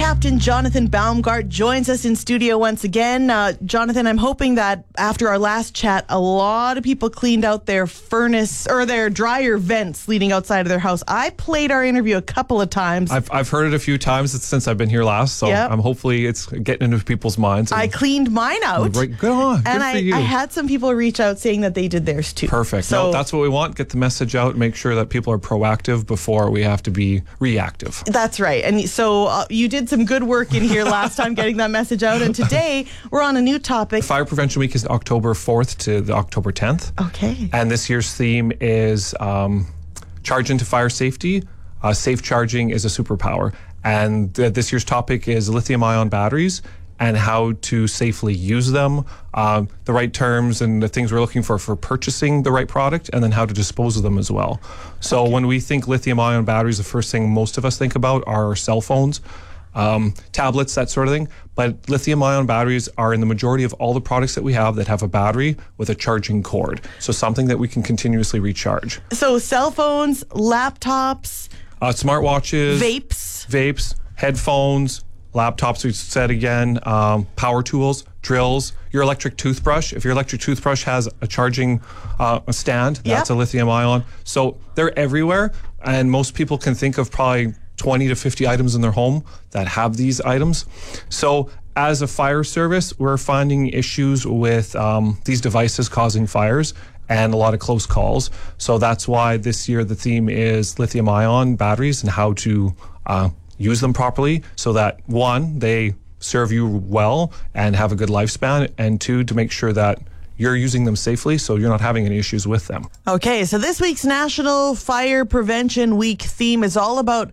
Captain Jonathan Baumgart joins us in studio once again. Jonathan, I'm hoping that after our last chat, a lot of people cleaned out their furnace or their dryer vents leading outside of their house. I played our interview a couple of times. I've heard it a few times since I've been here last, so Yep. I'm hopefully it's getting into people's minds. I cleaned mine out. Right, good on. And Good for you. I had some people reach out saying that they did theirs too. Perfect. So No, that's what we want. Get the message out. Make sure that people are proactive before we have to be reactive. that's right. And so you did some good work in here last time getting that message out. And today we're on a new topic. Fire Prevention Week is October 4th to the October 10th. Okay. And this year's theme is Charge into Fire Safety. Safe charging is a superpower. And this year's topic is lithium-ion batteries and how to safely use them, the right terms and the things we're looking for purchasing the right product, and then how to dispose of them as well. So when we think lithium-ion batteries, the first thing most of us think about are cell phones, tablets, that sort of thing. But lithium-ion batteries are in the majority of all the products that we have that have a battery with a charging cord. So something that we can continuously recharge. So cell phones, laptops, Smartwatches, vapes, headphones, laptops, we said again, power tools, drills, your electric toothbrush. If your electric toothbrush has a charging a stand, that's a lithium ion. So they're everywhere, and most people can think of probably 20 to 50 items in their home that have these items. So as a fire service, we're finding issues with these devices causing fires and a lot of close calls. So that's why this year the theme is lithium-ion batteries and how to use them properly so that, one, they serve you well and have a good lifespan, and two, to make sure that you're using them safely so you're not having any issues with them. Okay, so this week's National Fire Prevention Week theme is all about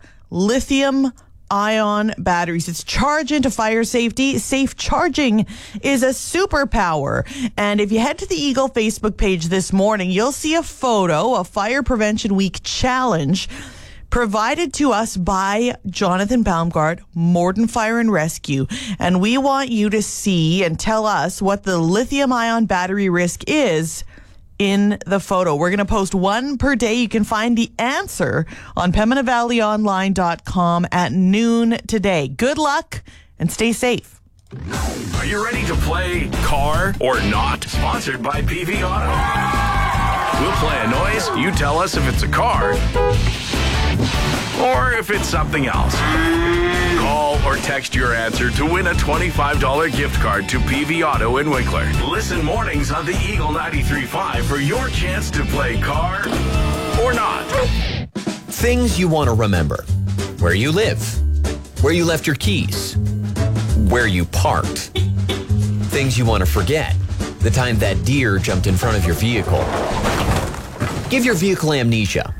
lithium-ion batteries. It's charge into fire safety. Safe charging is a superpower. And if you head to the Eagle Facebook page this morning, you'll see a photo, a Fire Prevention Week challenge provided to us by Jonathan Baumgart, Morden Fire and Rescue. And we want you to see and tell us what the lithium-ion battery risk is in the photo. We're going to post one per day. You can find the answer on PembinaValleyOnline.com at noon today. Good luck and stay safe. Are you ready to play Car or Not? Sponsored by PV Auto. We'll play a noise. You tell us if it's a car or if it's something else. Call or text your answer to win a $25 gift card to PV Auto in Winkler. Listen mornings on the Eagle 93.5 for your chance to play Car or Not. Things you want to remember. Where you live. Where you left your keys. Where you parked. Things you want to forget. The time that deer jumped in front of your vehicle. Give your vehicle amnesia.